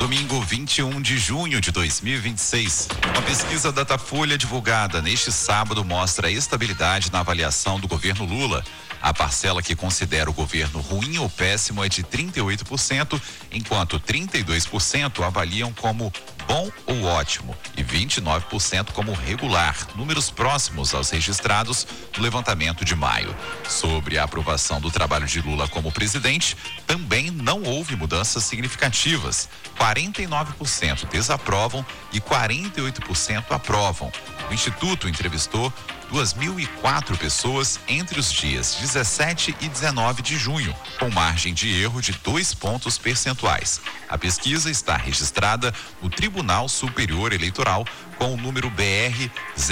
Domingo, 21 de junho de 2026. Uma pesquisa Datafolha divulgada neste sábado mostra a estabilidade na avaliação do governo Lula. A parcela que considera o governo ruim ou péssimo é de 38%, enquanto 32% avaliam como bom ou ótimo e 29% como regular, números próximos aos registrados no levantamento de maio. Sobre a aprovação do trabalho de Lula como presidente, também não houve mudanças significativas. 49% desaprovam e 48% aprovam. O Instituto entrevistou 2.004 pessoas entre os dias 17 e 19 de junho, com margem de erro de 2 pontos percentuais. A pesquisa está registrada no Tribunal Superior Eleitoral com o número BR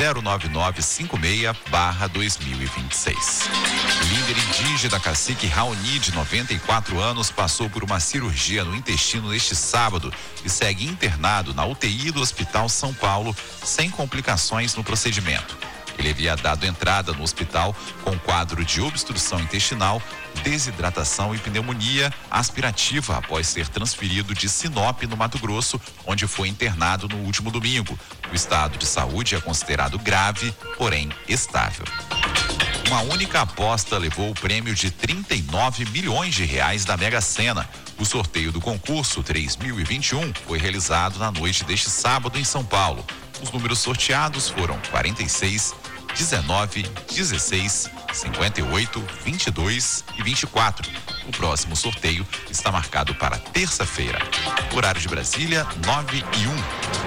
09956/2026. Líder indígena cacique Raoni, de 94 anos, passou por uma cirurgia no intestino neste sábado e segue internado na UTI do Hospital São Paulo sem complicações no procedimento. Ele havia dado entrada no hospital com quadro de obstrução intestinal, desidratação e pneumonia aspirativa após ser transferido de Sinop, no Mato Grosso, onde foi internado no último domingo. O estado de saúde é considerado grave, porém estável. Uma única aposta levou o prêmio de 39 milhões de reais da Mega Sena. O sorteio do concurso 3021 foi realizado na noite deste sábado em São Paulo. Os números sorteados foram 46, 19, 16, 58, 22 e 24. O próximo sorteio está marcado para terça-feira. Horário de Brasília, 9h01.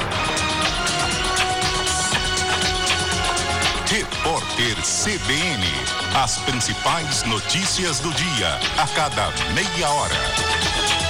Repórter CBN. As principais notícias do dia, a cada meia hora.